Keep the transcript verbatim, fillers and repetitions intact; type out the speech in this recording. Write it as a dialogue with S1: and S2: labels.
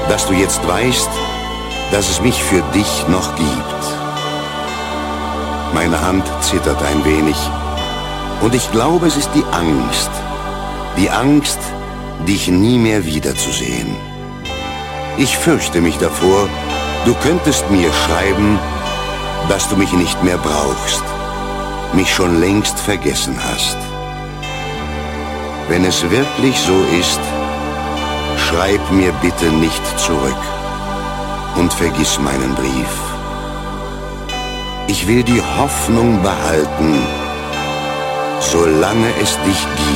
S1: dass du jetzt weißt, dass es mich für dich noch gibt. Meine Hand zittert ein wenig und ich glaube, es ist die Angst. Die Angst, dich nie mehr wiederzusehen. Ich fürchte mich davor, du könntest mir schreiben, dass du mich nicht mehr brauchst, mich schon längst vergessen hast. Wenn es wirklich so ist, schreib mir bitte nicht zurück und vergiss meinen Brief. Ich will die Hoffnung behalten, solange es dich gibt.